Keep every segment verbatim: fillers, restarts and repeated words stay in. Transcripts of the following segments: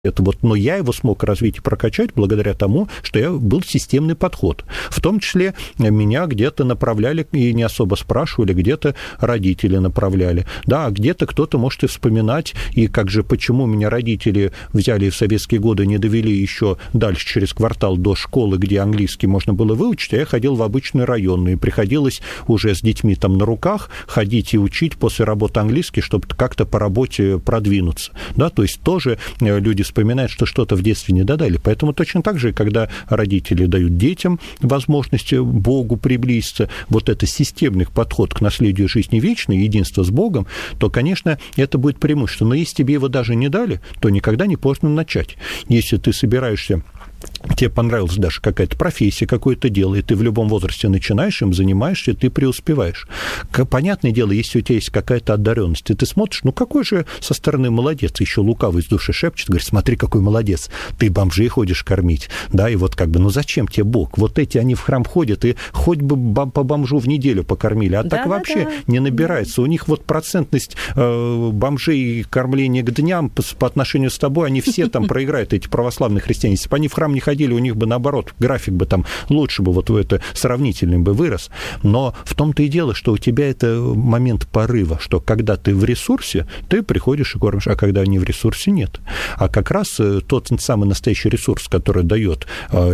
Это вот, но я его смог развить и прокачать благодаря тому, что я был системный подход. В том числе меня где-то направляли и не особо спрашивали, где-то родители направляли. Да, а где-то кто-то может и вспоминать, и как же, почему меня родители взяли в советские годы, не довели еще дальше через квартал до школы, где английский можно было выучить, а я ходил в обычный районный, и приходилось уже с детьми там на руках ходить и учить после работы английский, чтобы как-то по работе продвинуться. Да, то есть тоже люди вспоминают, что что-то в детстве не додали. Поэтому точно так же, когда родители дают детям возможность Богу приблизиться, вот это системный подход к наследию жизни вечной, единство с Богом, то, конечно, это будет преимущество. Но если тебе его даже не дали, то никогда не поздно начать. Если ты собираешься, тебе понравилась даже какая-то профессия, какое-то дело, и ты в любом возрасте начинаешь им, занимаешься, ты преуспеваешь. Понятное дело, если у тебя есть какая-то одаренность, и ты смотришь, ну какой же со стороны молодец, еще лукавый из души шепчет, говорит, смотри, какой молодец, ты бомжей ходишь кормить, да, и вот как бы, ну зачем тебе Бог? Вот эти, они в храм ходят, и хоть бы по бомжу в неделю покормили, а да, так да, вообще да. не набирается. Да. У них вот процентность э, бомжей и кормления к дням по, по отношению с тобой, они все там проиграют, эти православные христиане. Если бы они в храм не ходили, у них бы наоборот, график бы там лучше бы, вот это сравнительный бы вырос. Но в том-то и дело, что у тебя это момент порыва, что когда ты в ресурсе, ты приходишь и кормишь, а когда не в ресурсе, нет. А как раз тот самый настоящий ресурс, который дает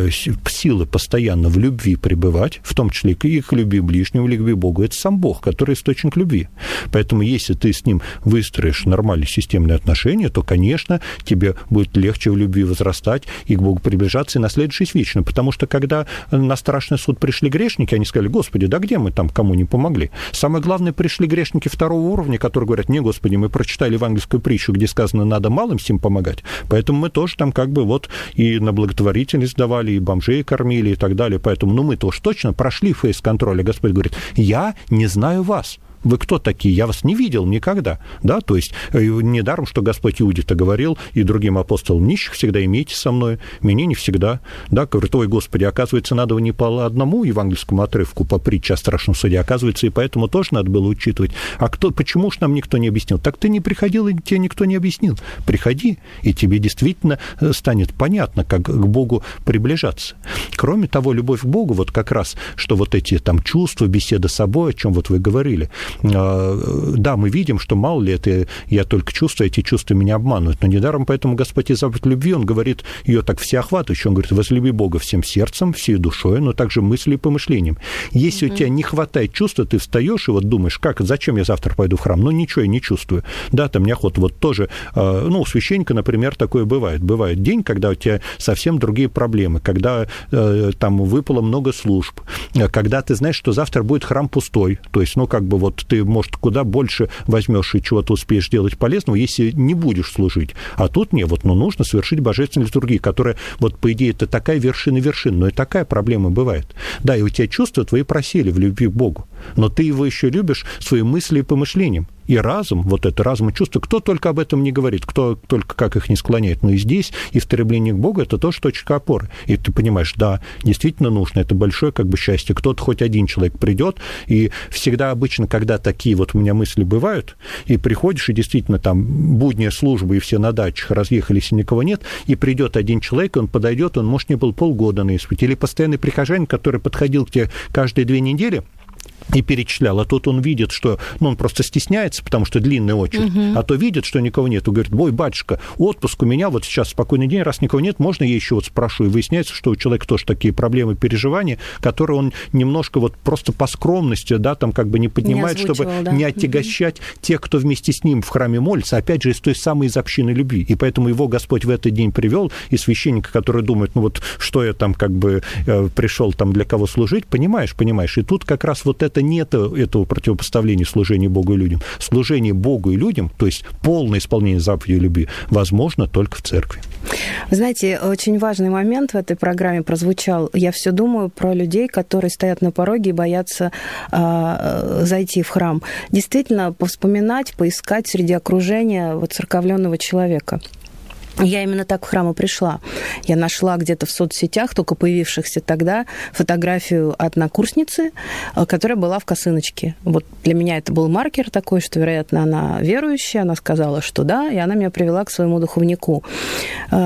силы постоянно в любви пребывать, в том числе и к любви ближнему, и к любви Богу, это сам Бог, который источник любви. Поэтому если ты с ним выстроишь нормальные системные отношения, то, конечно, тебе будет легче в любви возрастать и к Богу приближаться, и наследовать жизнь вечную. Потому что, когда на страшный суд пришли грешники, они сказали, Господи, да где мы там кому не помогли? Самое главное, пришли грешники второго уровня, которые говорят, не, Господи, мы прочитали евангельскую притчу, где сказано, надо малым всем помогать, поэтому мы тоже там как бы вот и на благотворительность давали, и бомжей кормили, и так далее. Поэтому, ну, мы-то уж точно прошли фейс-контроль, а Господь говорит, я не знаю вас. Вы кто такие? Я вас не видел никогда. Да? То есть недаром, что Господь Иуде-то говорил, и другим апостолам, нищих всегда имейте со мной, меня не всегда. Да? Говорит, ой, Господи, оказывается, надо не по одному евангельскому отрывку, по притче о страшном суде, оказывается, и поэтому тоже надо было учитывать. А кто, почему ж нам никто не объяснил? Так ты не приходил, и тебе никто не объяснил. Приходи, и тебе действительно станет понятно, как к Богу приближаться. Кроме того, любовь к Богу, вот как раз, что вот эти там чувства, беседа с собой, о чем вот вы говорили, да, мы видим, что мало ли это я только чувствую, эти чувства меня обманывают, но недаром поэтому Господь и заповедь любви, Он говорит ее так всеохватывающе, Он говорит, возлюби Бога всем сердцем, всей душой, но также мыслью и помышлением. Если mm-hmm. у тебя не хватает чувства, ты встаешь и вот думаешь, как, зачем я завтра пойду в храм? Ну, ничего я не чувствую. Да, там неохота. Вот тоже, ну, у священника, например, такое бывает. Бывает день, когда у тебя совсем другие проблемы, когда там выпало много служб, когда ты знаешь, что завтра будет храм пустой, то есть, ну, как бы вот ты, может, куда больше возьмешь и чего-то успеешь делать полезного, если не будешь служить. А тут мне вот, ну, нужно совершить божественную литургию, которая, вот, по идее, это такая вершина вершин, но и такая проблема бывает. Да, и у тебя чувства твои просели в любви к Богу, но ты его еще любишь своей мыслью и помышлением. И разум, вот это разум и чувство, кто только об этом не говорит, кто только как их не склоняет, но и здесь, и в стремлении к Богу, это тоже точка опоры. И ты понимаешь, да, действительно нужно, это большое как бы счастье. Кто-то, хоть один человек придет, и всегда обычно, когда такие вот у меня мысли бывают, и приходишь, и действительно там будняя служба, и все на дачах разъехались, и никого нет, и придет один человек, он подойдет, он, может, не был полгода на исповеди, или постоянный прихожанин, который подходил к тебе каждые две недели, и перечислял, а тут он видит, что, ну, он просто стесняется, потому что длинная очередь, uh-huh. а то видит, что никого нет, и говорит, ой, батюшка, отпуск у меня, вот сейчас спокойный день, раз никого нет, можно я еще вот спрошу? И выясняется, что у человека тоже такие проблемы, переживания, которые он немножко вот просто по скромности, да, там как бы не поднимает, не чтобы да. не отягощать uh-huh. тех, кто вместе с ним в храме молится, опять же, из той самой из общины любви. И поэтому его Господь в этот день привел, и священника, который думает, ну вот, что я там как бы э, пришел там для кого служить, понимаешь, понимаешь. И тут как раз вот это нет этого противопоставления служения Богу и людям. Служение Богу и людям, то есть полное исполнение заповедей любви, возможно только в церкви. Знаете, очень важный момент в этой программе прозвучал. Я все думаю про людей, которые стоят на пороге и боятся э, зайти в храм. Действительно, повспоминать, поискать среди окружения вот церковленного человека. Я именно так в храм и пришла. Я нашла где-то в соцсетях, только появившихся тогда, фотографию однокурсницы, которая была в косыночке. Вот для меня это был маркер такой, что, вероятно, она верующая, она сказала, что да, и она меня привела к своему духовнику.